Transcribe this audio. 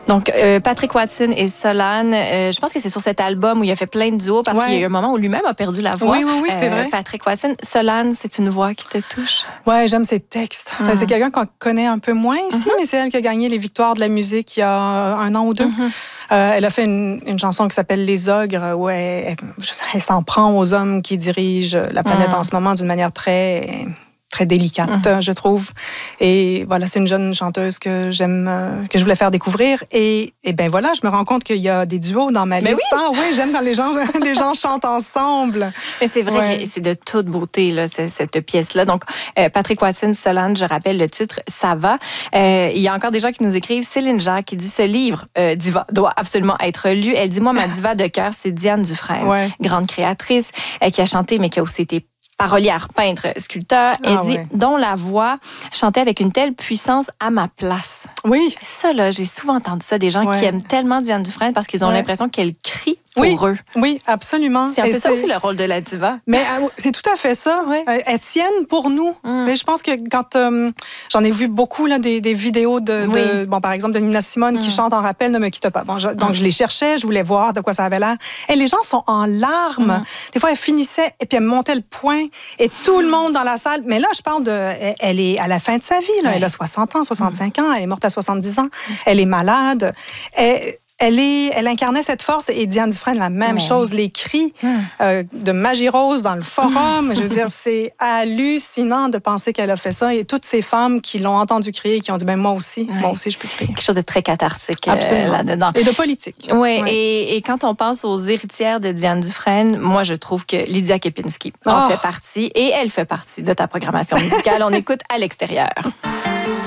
Donc, Patrick Watson et Solane, je pense que c'est sur cet album où il a fait plein de duos parce qu'il y a eu un moment où lui-même a perdu la voix. Oui, c'est vrai. Patrick Watson. Solane, c'est une voix qui te touche? Ouais, j'aime ses textes. Enfin, c'est quelqu'un qu'on connaît un peu moins ici, mais c'est elle qui a gagné les victoires de la musique il y a 1 an ou 2. Elle a fait une chanson qui s'appelle Les Ogres, où elle s'en prend aux hommes qui dirigent la planète en ce moment d'une manière très délicate, je trouve. Et voilà, c'est une jeune chanteuse que j'aime, que je voulais faire découvrir. Et ben voilà, je me rends compte qu'il y a des duos dans ma liste. Oui, j'aime quand les gens chantent ensemble. Mais c'est vrai, c'est de toute beauté, là, cette pièce-là. Donc, Patrick Watson, Solane, je rappelle le titre, Ça va. Il y a encore des gens qui nous écrivent. Céline Jacques qui dit, ce livre, Diva, doit absolument être lu. Elle dit, moi, ma diva de cœur, c'est Diane Dufresne, grande créatrice, qui a chanté, mais qui a aussi été parolière, peintre, sculpteur, et dit dont la voix chantait avec une telle puissance à ma place. Oui. Ça, là, j'ai souvent entendu ça, des gens qui aiment tellement Diane Dufresne parce qu'ils ont l'impression qu'elle crie pour eux. Oui, absolument. C'est un peu ça aussi le rôle de la diva. Mais c'est tout à fait ça. Elles tiennent pour nous. Mais je pense que quand j'en ai vu beaucoup là, des vidéos bon, par exemple, de Nina Simone qui chante en rappel Ne me quitte pas. Bon, donc je les cherchais, je voulais voir de quoi ça avait l'air. Et les gens sont en larmes. Des fois, elles finissaient et puis elles montaient le point et tout le monde dans la salle. Mais là, je parle elle est à la fin de sa vie. Là. Elle a 60 ans, 65 ans. Elle est morte à 70 ans. Elle est malade. Elle incarnait cette force et Diane Dufresne, la même chose. Les cris de Magie Rose dans le forum, je veux dire, c'est hallucinant de penser qu'elle a fait ça. Et toutes ces femmes qui l'ont entendu crier et qui ont dit, moi aussi, je peux crier. Quelque chose de très cathartique là-dedans. Et de politique. Oui, et quand on pense aux héritières de Diane Dufresne, moi, je trouve que Lydia Kepinski en fait partie et elle fait partie de ta programmation musicale. On écoute À l'extérieur.